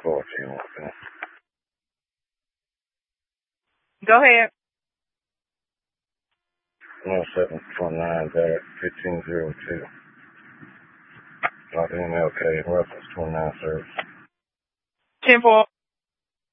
floor if you want to. Go ahead. 107.9 there, 1502. Not MLK, reference 29 service. 10-4.